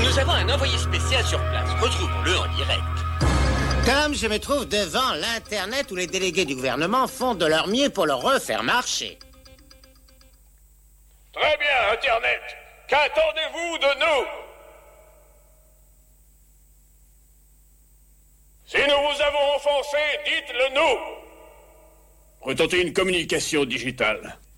Nous avons un envoyé spécial sur place. Retrouvons-le en direct. Comme je me trouve devant l'Internet où les délégués du gouvernement font de leur mieux pour le refaire marcher. Très bien, Internet. Qu'attendez-vous de nous? Si nous vous avons offensé, dites-le nous. Retentez une communication digitale.